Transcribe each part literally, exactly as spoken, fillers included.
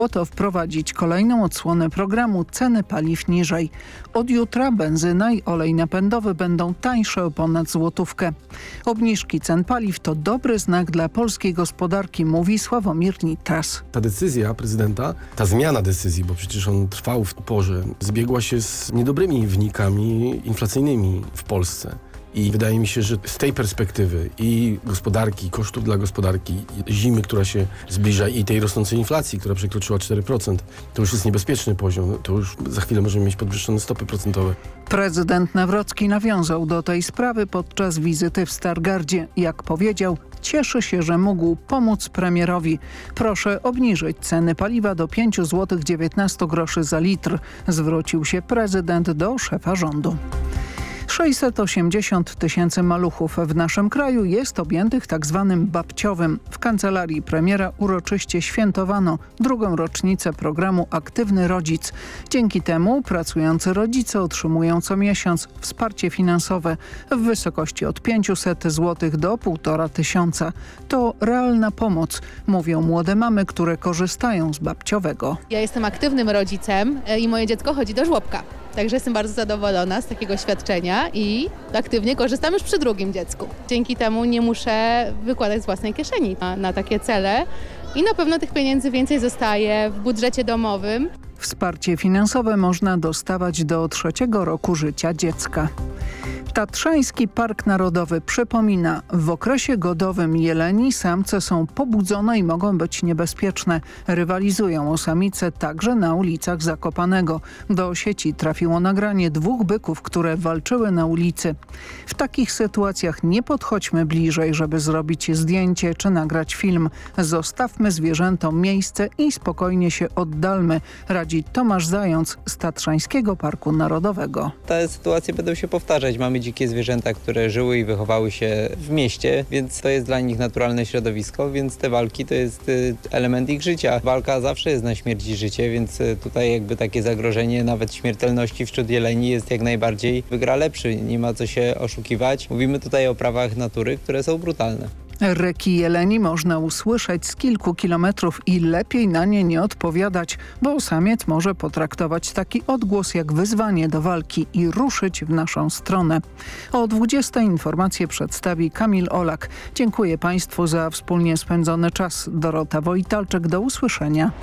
to wprowadzić kolejną odsłonę programu Ceny paliw niżej. Od jutra benzyna i olej napędowy będą tańsze o ponad złotówkę. Obniżki cen paliw to dobry znak dla polskiej gospodarki, mówi Sławomir Nitras. Ta decyzja prezydenta, ta zmiana decyzji, bo przecież on trwał w porze, zbiegła się z niedobrymi wynikami inflacyjnymi w Polsce. I wydaje mi się, że z tej perspektywy i gospodarki, kosztów dla gospodarki, zimy, która się zbliża i tej rosnącej inflacji, która przekroczyła cztery procent, to już jest niebezpieczny poziom. To już za chwilę możemy mieć podwyższone stopy procentowe. Prezydent Nawrocki nawiązał do tej sprawy podczas wizyty w Stargardzie. Jak powiedział, cieszy się, że mógł pomóc premierowi. Proszę obniżyć ceny paliwa do pięć złotych dziewiętnaście groszy za litr. Zwrócił się prezydent do szefa rządu. sześćset osiemdziesiąt tysięcy maluchów w naszym kraju jest objętych tak zwanym babciowym. W kancelarii premiera uroczyście świętowano drugą rocznicę programu Aktywny Rodzic. Dzięki temu pracujący rodzice otrzymują co miesiąc wsparcie finansowe w wysokości od pięciuset złotych do półtora tysiąca. To realna pomoc, mówią młode mamy, które korzystają z babciowego. Ja jestem aktywnym rodzicem i moje dziecko chodzi do żłobka. Także jestem bardzo zadowolona z takiego świadczenia i aktywnie korzystam już przy drugim dziecku. Dzięki temu nie muszę wykładać z własnej kieszeni na, na takie cele i na pewno tych pieniędzy więcej zostaje w budżecie domowym. Wsparcie finansowe można dostawać do trzeciego roku życia dziecka. Tatrzański Park Narodowy przypomina, w okresie godowym jeleni samce są pobudzone i mogą być niebezpieczne. Rywalizują o samice także na ulicach Zakopanego. Do sieci trafiło nagranie dwóch byków, które walczyły na ulicy. W takich sytuacjach nie podchodźmy bliżej, żeby zrobić zdjęcie czy nagrać film. Zostawmy zwierzętom miejsce i spokojnie się oddalmy, radzi Tomasz Zając z Tatrzańskiego Parku Narodowego. Te sytuacje będą się powtarzać. Mamy dzikie zwierzęta, które żyły i wychowały się w mieście, więc to jest dla nich naturalne środowisko, więc te walki to jest element ich życia. Walka zawsze jest na śmierć i życie, więc tutaj jakby takie zagrożenie nawet śmiertelności wśród jeleni jest jak najbardziej wygra lepszy. Nie ma co się oszukiwać. Mówimy tutaj o prawach natury, które są brutalne. Ryki jeleni można usłyszeć z kilku kilometrów i lepiej na nie nie odpowiadać, bo samiec może potraktować taki odgłos jak wyzwanie do walki i ruszyć w naszą stronę. O dwudziestej informację przedstawi Kamil Olak. Dziękuję Państwu za wspólnie spędzony czas. Dorota Wojtalczyk, do usłyszenia.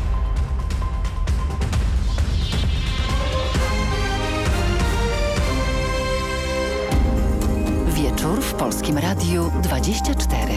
Wieczór w Polskim Radiu dwadzieścia cztery.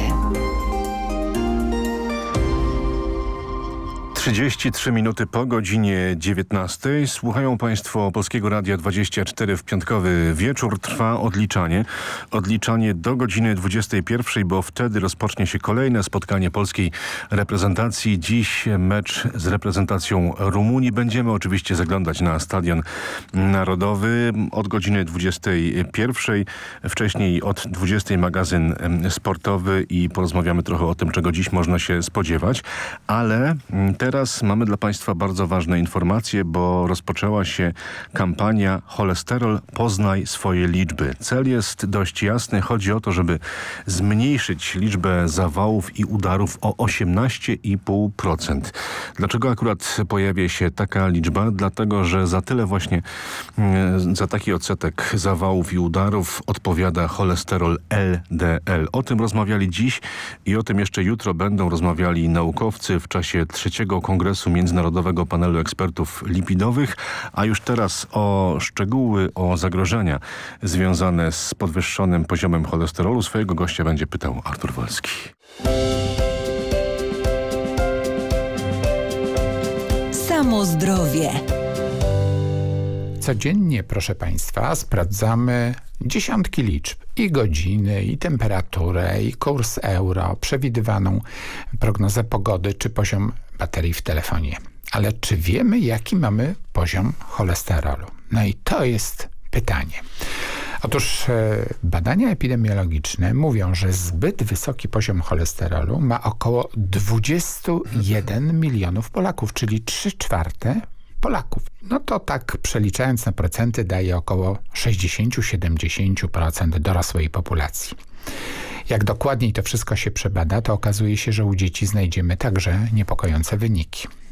trzydzieści trzy minuty po godzinie dziewiętnastej. Słuchają Państwo Polskiego Radia dwadzieścia cztery. W piątkowy wieczór trwa odliczanie. Odliczanie do godziny dwudziestej pierwszej, bo wtedy rozpocznie się kolejne spotkanie polskiej reprezentacji. Dziś mecz z reprezentacją Rumunii. Będziemy oczywiście zaglądać na Stadion Narodowy od godziny dwudziestej pierwszej. Wcześniej od dwudziestej magazyn sportowy i porozmawiamy trochę o tym, czego dziś można się spodziewać. Ale teraz mamy dla Państwa bardzo ważne informacje, bo rozpoczęła się kampania Cholesterol poznaj swoje liczby. Cel jest dość jasny. Chodzi o to, żeby zmniejszyć liczbę zawałów i udarów o osiemnaście i pół procent. Dlaczego akurat pojawia się taka liczba? Dlatego, że za tyle właśnie, za taki odsetek zawałów i udarów odpowiada cholesterol L D L. O tym rozmawiali dziś i o tym jeszcze jutro będą rozmawiali naukowcy w czasie trzeciego Kongresu Międzynarodowego Panelu Ekspertów Lipidowych, a już teraz o szczegóły, o zagrożenia związane z podwyższonym poziomem cholesterolu swojego gościa będzie pytał Artur Wolski. Samo zdrowie. Codziennie, proszę Państwa, sprawdzamy dziesiątki liczb i godziny, i temperaturę, i kurs euro, przewidywaną prognozę pogody, czy poziom baterii w telefonie. Ale czy wiemy, jaki mamy poziom cholesterolu? No i to jest pytanie. Otóż e, badania epidemiologiczne mówią, że zbyt wysoki poziom cholesterolu ma około dwadzieścia jeden milionów Polaków, czyli trzy czwarte Polaków. No to tak przeliczając na procenty daje około sześćdziesiąt do siedemdziesięciu procent dorosłej populacji. Jak dokładniej to wszystko się przebada, to okazuje się, że u dzieci znajdziemy także niepokojące wyniki.